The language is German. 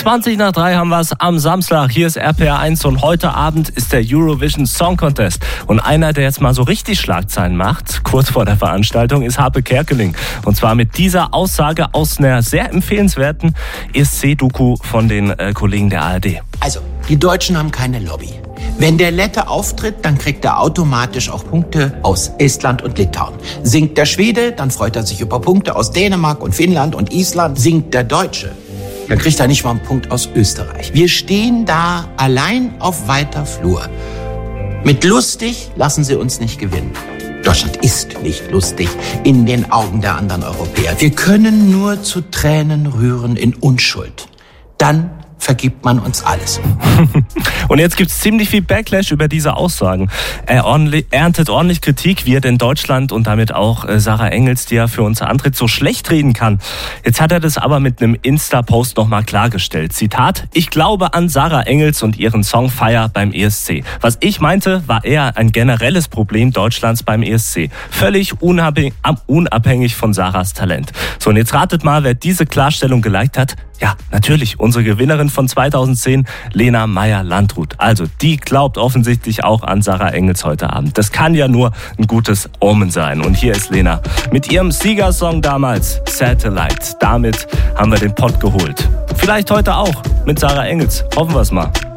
3:20 haben wir es am Samstag. Hier ist RPR 1 und heute Abend ist der Eurovision Song Contest. Und einer, der jetzt mal so richtig Schlagzeilen macht, kurz vor der Veranstaltung, ist Harpe Kerkeling. Und zwar mit dieser Aussage aus einer sehr empfehlenswerten ESC-Doku von den Kollegen der ARD. Also, die Deutschen haben keine Lobby. Wenn der Lette auftritt, dann kriegt er automatisch auch Punkte aus Estland und Litauen. Singt der Schwede, dann freut er sich über Punkte aus Dänemark und Finnland und Island. Singt der Deutsche, dann kriegt er nicht mal einen Punkt aus Österreich. Wir stehen da allein auf weiter Flur. Mit lustig lassen sie uns nicht gewinnen. Deutschland ist nicht lustig in den Augen der anderen Europäer. Wir können nur zu Tränen rühren in Unschuld. Dann vergibt man uns alles. Und jetzt gibt es ziemlich viel Backlash über diese Aussagen. Er erntet ordentlich Kritik, wie er denn Deutschland und damit auch Sarah Engels, die er für uns antritt, so schlecht reden kann. Jetzt hat er das aber mit einem Insta-Post nochmal klargestellt. Zitat: Ich glaube an Sarah Engels und ihren Song Fire beim ESC. Was ich meinte, war eher ein generelles Problem Deutschlands beim ESC. Völlig unabhängig von Sarahs Talent. So, und jetzt ratet mal, wer diese Klarstellung geliked hat. Ja, natürlich, unsere Gewinnerin von 2010, Lena Meyer-Landrut. Also, die glaubt offensichtlich auch an Sarah Engels heute Abend. Das kann ja nur ein gutes Omen sein. Und hier ist Lena mit ihrem Siegersong damals, Satellite. Damit haben wir den Pott geholt. Vielleicht heute auch mit Sarah Engels. Hoffen wir es mal.